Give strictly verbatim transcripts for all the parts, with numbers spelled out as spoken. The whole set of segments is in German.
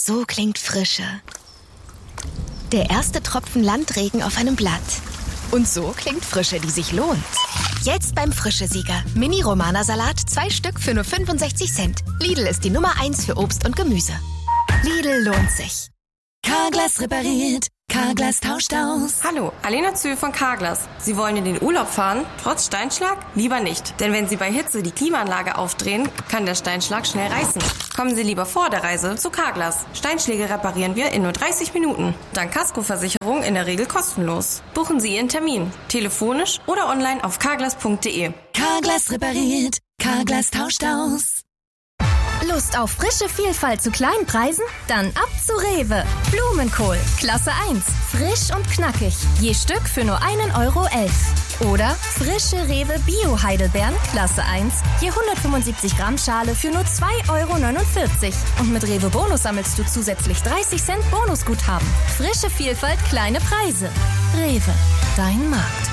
So klingt Frische. Der erste Tropfen Landregen auf einem Blatt. Und so klingt Frische, die sich lohnt. Jetzt beim Frische-Sieger. Mini-Romana-Salat, zwei Stück für nur fünfundsechzig Cent. Lidl ist die Nummer eins für Obst und Gemüse. Lidl lohnt sich. Carglass repariert. Carglass tauscht aus. Hallo, Alena Zühl von Carglass. Sie wollen in den Urlaub fahren, trotz Steinschlag? Lieber nicht, denn wenn Sie bei Hitze die Klimaanlage aufdrehen, kann der Steinschlag schnell reißen. Kommen Sie lieber vor der Reise zu Carglass. Steinschläge reparieren wir in nur dreißig Minuten. Dank Kaskoversicherung in der Regel kostenlos. Buchen Sie Ihren Termin, telefonisch oder online auf carglass punkt de. Carglass repariert. Carglass tauscht aus. Lust auf frische Vielfalt zu kleinen Preisen? Dann ab zu Rewe. Blumenkohl, Klasse eins. Frisch und knackig. Je Stück für nur einen Euro elf. Oder frische Rewe Bio-Heidelbeeren, Klasse eins. Je hundertfünfundsiebzig Gramm Schale für nur zwei Euro neunundvierzig. Und mit Rewe Bonus sammelst du zusätzlich dreißig Cent Bonusguthaben. Frische Vielfalt, kleine Preise. Rewe, dein Markt.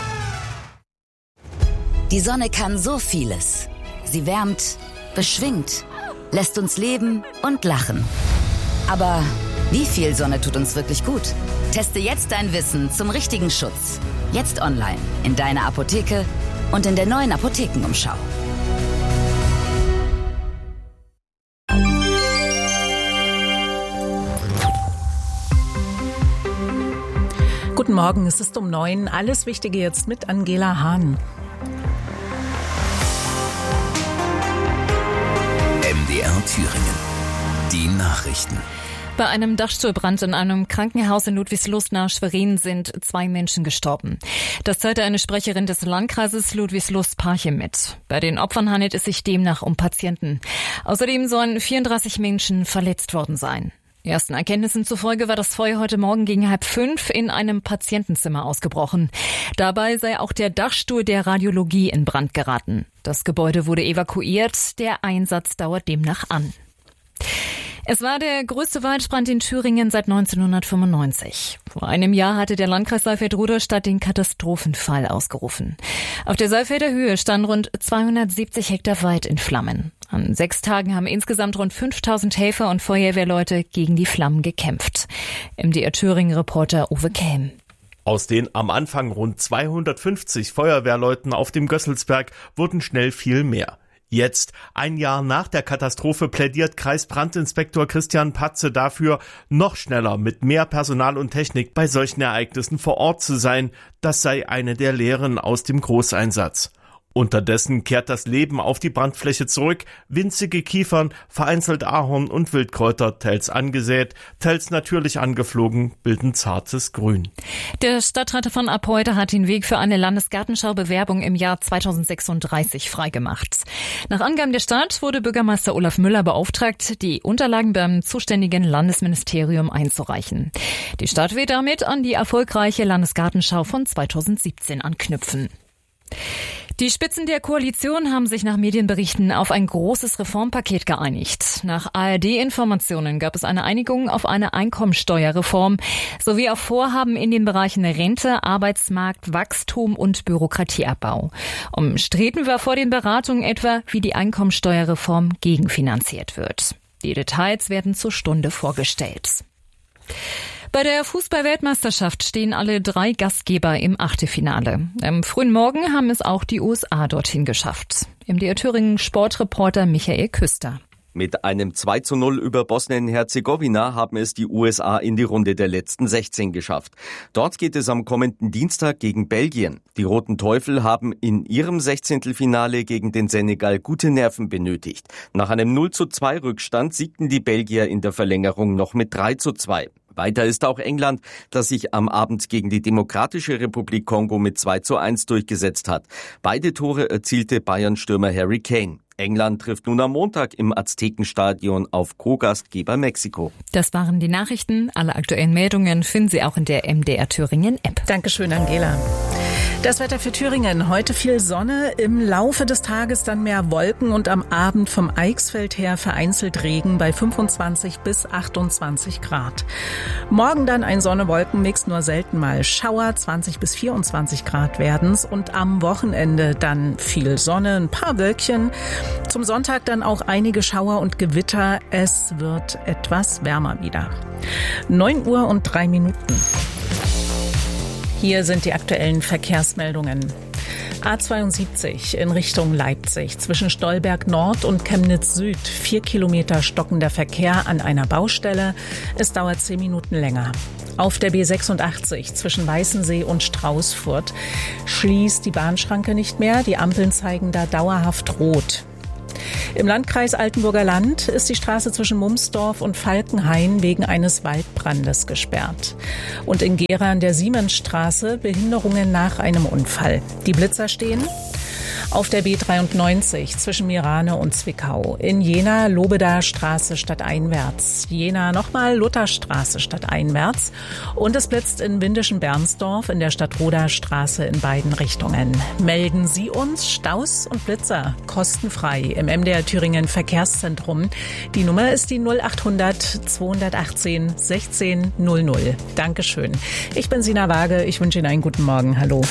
Die Sonne kann so vieles. Sie wärmt, beschwingt, lässt uns leben und lachen. Aber wie viel Sonne tut uns wirklich gut? Teste jetzt dein Wissen zum richtigen Schutz. Jetzt online, in deiner Apotheke und in der neuen Apothekenumschau. Guten Morgen, es ist um neun. Alles Wichtige jetzt mit Angela Hahn. M D R Thüringen. Die Nachrichten. Bei einem Dachstuhlbrand in einem Krankenhaus in Ludwigslust nahe Schwerin sind zwei Menschen gestorben. Das teilte eine Sprecherin des Landkreises Ludwigslust-Parchim mit. Bei den Opfern handelt es sich demnach um Patienten. Außerdem sollen vierunddreißig Menschen verletzt worden sein. Ersten Erkenntnissen zufolge war das Feuer heute Morgen gegen halb fünf in einem Patientenzimmer ausgebrochen. Dabei sei auch der Dachstuhl der Radiologie in Brand geraten. Das Gebäude wurde evakuiert, der Einsatz dauert demnach an. Es war der größte Waldbrand in Thüringen seit neunzehnhundertfünfundneunzig. Vor einem Jahr hatte der Landkreis Saalfeld-Rudolstadt den Katastrophenfall ausgerufen. Auf der Saalfelder Höhe standen rund zweihundertsiebzig Hektar Wald in Flammen. An sechs Tagen haben insgesamt rund fünftausend Helfer und Feuerwehrleute gegen die Flammen gekämpft. M D R Thüringen-Reporter Uwe Kelm. Aus den am Anfang rund zweihundertfünfzig Feuerwehrleuten auf dem Gösselsberg wurden schnell viel mehr. Jetzt, ein Jahr nach der Katastrophe, plädiert Kreisbrandinspektor Christian Patze dafür, noch schneller mit mehr Personal und Technik bei solchen Ereignissen vor Ort zu sein. Das sei eine der Lehren aus dem Großeinsatz. Unterdessen kehrt das Leben auf die Brandfläche zurück. Winzige Kiefern, vereinzelt Ahorn und Wildkräuter, teils angesät, teils natürlich angeflogen, bilden zartes Grün. Der Stadtrat von Apolda hat den Weg für eine Landesgartenschau-Bewerbung im Jahr zweitausendsechsunddreißig freigemacht. Nach Angaben der Stadt wurde Bürgermeister Olaf Müller beauftragt, die Unterlagen beim zuständigen Landesministerium einzureichen. Die Stadt will damit an die erfolgreiche Landesgartenschau von zweitausendsiebzehn anknüpfen. Die Spitzen der Koalition haben sich nach Medienberichten auf ein großes Reformpaket geeinigt. Nach A R D-Informationen gab es eine Einigung auf eine Einkommensteuerreform sowie auf Vorhaben in den Bereichen Rente, Arbeitsmarkt, Wachstum und Bürokratieabbau. Umstritten war vor den Beratungen etwa, wie die Einkommensteuerreform gegenfinanziert wird. Die Details werden zur Stunde vorgestellt. Bei der Fußball-Weltmeisterschaft stehen alle drei Gastgeber im Achtelfinale. Am frühen Morgen haben es auch die U S A dorthin geschafft. M D R Thüringen Sportreporter Michael Küster. Mit einem zwei zu null über Bosnien-Herzegowina haben es die U S A in die Runde der letzten sechzehn geschafft. Dort geht es am kommenden Dienstag gegen Belgien. Die Roten Teufel haben in ihrem Sechzehntelfinale gegen den Senegal gute Nerven benötigt. Nach einem null zu zwei Rückstand siegten die Belgier in der Verlängerung noch mit drei zu zwei. Weiter ist auch England, das sich am Abend gegen die Demokratische Republik Kongo mit zwei zu eins durchgesetzt hat. Beide Tore erzielte Bayern-Stürmer Harry Kane. England trifft nun am Montag im Aztekenstadion auf Co-Gastgeber Mexiko. Das waren die Nachrichten. Alle aktuellen Meldungen finden Sie auch in der M D R Thüringen App. Dankeschön, Angela. Das Wetter für Thüringen. Heute viel Sonne, im Laufe des Tages dann mehr Wolken und am Abend vom Eichsfeld her vereinzelt Regen bei fünfundzwanzig bis achtundzwanzig Grad. Morgen dann ein Sonne-Wolken-Mix, nur selten mal Schauer, zwanzig bis vierundzwanzig Grad werden's und am Wochenende dann viel Sonne, ein paar Wölkchen. Zum Sonntag dann auch einige Schauer und Gewitter. Es wird etwas wärmer wieder. neun Uhr und drei Minuten. Hier sind die aktuellen Verkehrsmeldungen. A zweiundsiebzig in Richtung Leipzig zwischen Stolberg Nord und Chemnitz Süd. Vier Kilometer stockender Verkehr an einer Baustelle. Es dauert zehn Minuten länger. Auf der B sechsundachtzig zwischen Weißensee und Straußfurt schließt die Bahnschranke nicht mehr. Die Ampeln zeigen da dauerhaft rot. Im Landkreis Altenburger Land ist die Straße zwischen Mumsdorf und Falkenhain wegen eines Waldbrandes gesperrt. Und in Gera an der Siemensstraße Behinderungen nach einem Unfall. Die Blitzer stehen auf der B dreiundneunzig zwischen Mirane und Zwickau. In Jena Lobedaer Straße stadteinwärts. Jena nochmal Lutherstraße stadteinwärts. Und es blitzt in Windischen Bernsdorf in der Stadtroder Straße in beiden Richtungen. Melden Sie uns Staus und Blitzer kostenfrei im M D R Thüringen Verkehrszentrum. Die Nummer ist die null achthundert zweihundertachtzehn sechzehn null null. Dankeschön. Ich bin Sina Waage. Ich wünsche Ihnen einen guten Morgen. Hallo.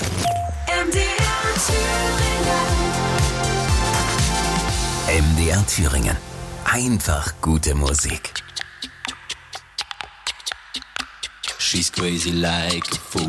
M D R Thüringen. Einfach gute Musik. She's crazy like a fool.